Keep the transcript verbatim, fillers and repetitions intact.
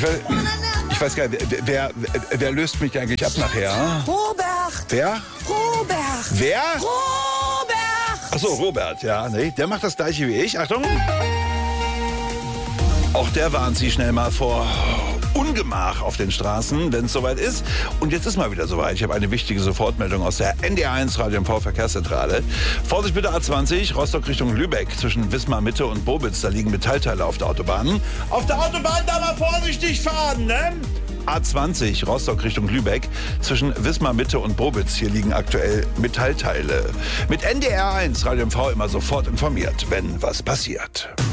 Ich weiß, ich weiß gar nicht, wer, wer, wer löst mich eigentlich ab nachher? Robert! Wer? Robert! Wer? Robert! Achso, Robert, ja. Nee, der macht das gleiche wie ich. Achtung! Auch der warnt Sie schnell mal vor Ungemach auf den Straßen, wenn es soweit ist. Und jetzt ist mal wieder soweit. Ich habe eine wichtige Sofortmeldung aus der N D R eins Radio M V Verkehrszentrale. Vorsicht bitte A zwanzig, Rostock Richtung Lübeck, zwischen Wismar Mitte und Bobitz. Da liegen Metallteile auf der Autobahn. Auf der Autobahn da mal vorsichtig fahren, ne? A zwanzig, Rostock Richtung Lübeck, zwischen Wismar Mitte und Bobitz. Hier liegen aktuell Metallteile. Mit N D R eins Radio M V immer sofort informiert, wenn was passiert.